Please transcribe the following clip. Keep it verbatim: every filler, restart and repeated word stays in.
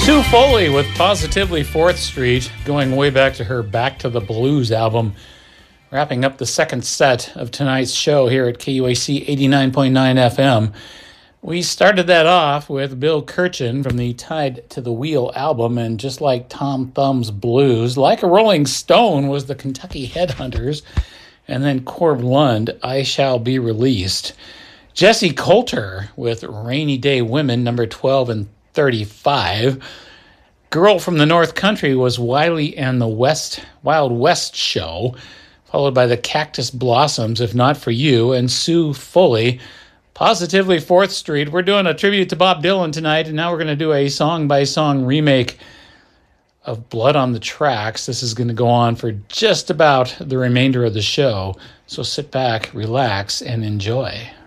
Sue Foley with Positively fourth Street, going way back to her Back to the Blues album. Wrapping up the second set of tonight's show here at K U A C eighty-nine point nine F M. We started that off with Bill Kirchen from the Tied to the Wheel album, and just like Tom Thumb's Blues, Like a Rolling Stone was the Kentucky Headhunters, and then Corb Lund, I Shall Be Released. Jesse Coulter with Rainy Day Women, number twelve and thirty-five. Girl from the North Country was Wiley and the West Wild West Show, followed by the Cactus Blossoms, If Not For You, and Sue Foley, Positively fourth Street. We're doing a tribute to Bob Dylan tonight, and now we're going to do a song-by-song remake of Blood on the Tracks. This is going to go on for just about the remainder of the show, so sit back, relax, and enjoy.